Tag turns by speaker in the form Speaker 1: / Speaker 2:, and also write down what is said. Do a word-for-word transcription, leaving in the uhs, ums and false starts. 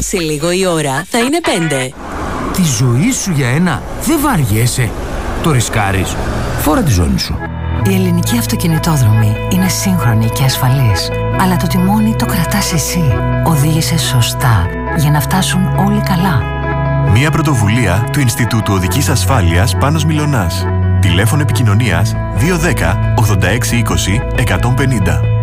Speaker 1: σε λίγο η ώρα θα είναι πέντε.
Speaker 2: Τη ζωή σου για ένα δεν βαριέσαι. Το ρισκάρεις. Φόρα τη ζώνη σου.
Speaker 3: Η ελληνική αυτοκινητόδρομη είναι σύγχρονη και ασφαλής. Αλλά το τιμόνι το κρατάς εσύ. Οδήγησε σωστά για να φτάσουν όλοι καλά.
Speaker 4: Μια πρωτοβουλία του Ινστιτούτου Οδικής Ασφάλειας Πάνος Μιλωνάς. Τηλέφωνο επικοινωνίας δύο ένα μηδέν ογδόντα έξι είκοσι εκατόν πενήντα.